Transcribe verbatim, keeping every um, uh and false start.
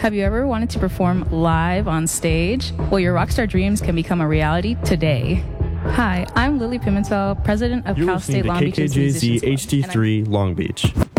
Have you ever wanted to perform live on stage? Well, your rockstar dreams can become a reality today. Hi, I'm Lily Pimentel, president of You're Cal listening State to Long Beach's K K J Z Musicians Club, H D three Long Beach.